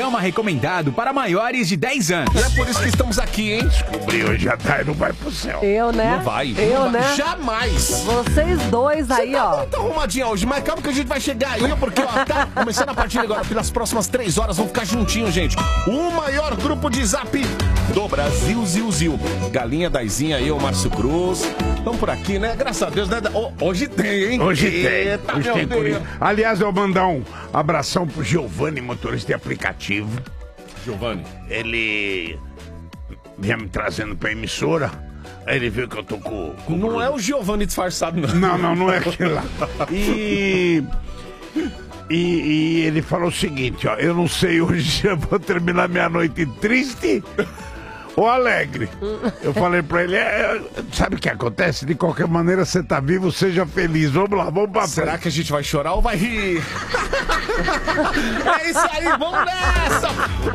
programa recomendado para maiores de 10 anos. E é por isso que estamos aqui, hein? Descobri hoje à tarde, não vai pro céu. Eu, né? Não vai. Eu, não vai. né? Jamais. Vocês dois aí, ó. Tá arrumadinha hoje, mas calma que a gente vai chegar aí, porque ó, tá começando a partir agora, pelas próximas 3 horas, vão ficar juntinhos, gente. O maior grupo de zap do Brasil, Zil. Galinha, Daizinha, eu, Márcio Cruz. Estamos por aqui, né? Graças a Deus, né? Hoje tem, hein? Hoje tem. Eita, Hoje meu tem Deus. Corinthians. Aliás, eu vou mandar um abração pro Giovanni, motorista de aplicativo. Giovanni. Ele vinha me trazendo pra emissora. Aí ele viu que eu tô com Não é o Giovanni disfarçado, não. Não é aquele lá. E ele falou o seguinte, ó. Eu não sei hoje se eu vou terminar minha noite triste ou alegre. Eu falei pra ele, sabe o que acontece? De qualquer maneira, você tá vivo, seja feliz. Vamos lá, vamos pra Será frente. que a gente vai chorar ou vai rir? É isso aí, vamos nessa!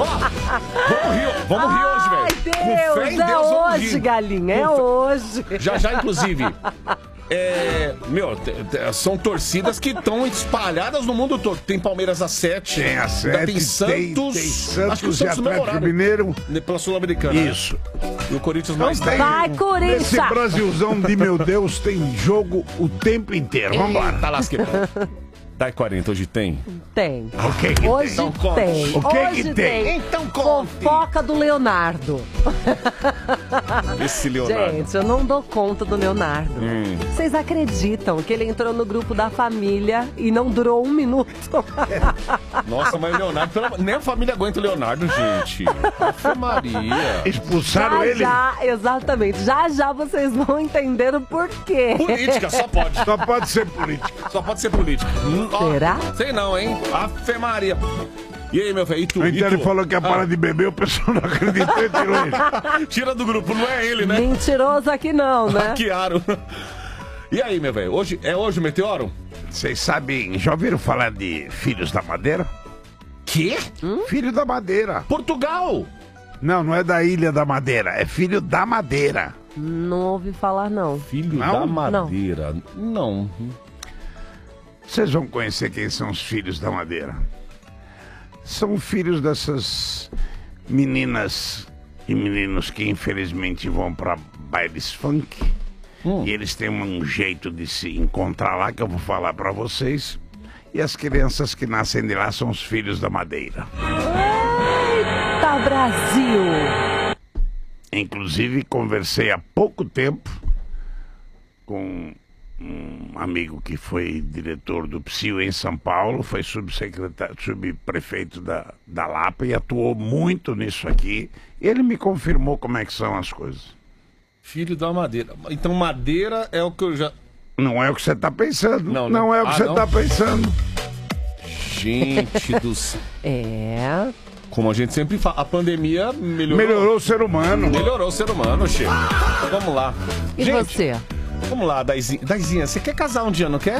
Ó, vamos rir hoje, velho. Ai, Com fé em Deus, é Deus, vamos hoje, rir. galinha, é Com fé- hoje. Já, inclusive. São torcidas que estão espalhadas no mundo todo. Tem Palmeiras às 7. Tem a 7, Tem Santos. tem Santos Acho que o e Santos no mesmo Atlético horário. Mineiro. Pela Sul-Americana. Isso. E o Corinthians mais Tem- 10. Vai, Nesse Corinthians! Brasilzão de meu Deus, tem jogo o tempo inteiro. Vambora. Tá lasqueira. Dá 40, hoje tem. Tem. O que que Hoje tem? Então conte. tem. O que Hoje que tem? Então conte. Fofoca do Leonardo. Esse Leonardo. Gente, eu não dou conta do Leonardo. Vocês acreditam que ele entrou no grupo da família e não durou 1 minuto? Nossa, mas o Leonardo, nem a família aguenta o Leonardo, gente. Ave Maria. Expulsaram ele? Exatamente. Já vocês vão entender o porquê. Política, só pode. Só pode ser política. Só pode ser política. Ó, Será? Sei não, hein? Ave Maria. E aí, meu velho? E tu? Então ele falou que ia parar de beber, o pessoal não acreditou e tirou ele. Tira do grupo, não é ele, né? Mentiroso aqui não, né? Hackearam. E aí, meu velho? Hoje o meteoro? Vocês sabem, já ouviram falar de Filhos da Madeira? Quê? Filho da Madeira. Portugal! Não é da Ilha da Madeira, é Filho da Madeira. Não ouvi falar, não. Filho Não? da Madeira. Não. Vocês vão conhecer quem são os Filhos da Madeira. São filhos dessas meninas e meninos que infelizmente vão para bailes funk. E eles têm um jeito de se encontrar lá que eu vou falar para vocês. E as crianças que nascem de lá são os Filhos da Madeira. Eita, Brasil! Inclusive, conversei há pouco tempo com um amigo que foi diretor do PSIL em São Paulo, foi subprefeito da Lapa e atuou muito nisso aqui. Ele me confirmou como é que são as coisas. Filho da Madeira. Então Madeira é o que eu já... Não é o que você está pensando. Não, né? Não é o que você não? está pensando. Gente do céu. É. Como a gente sempre fala, a pandemia Melhorou o ser humano. Melhorou o ser humano, Chico. Então, vamos lá. E Gente, você? vamos lá, Daizinha. Daizinha, você quer casar um dia, não quer?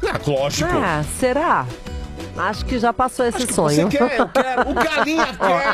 Lógico. Ah, será? Acho que já passou esse Acho que sonho. Você quer, eu quero. O Galinha quer.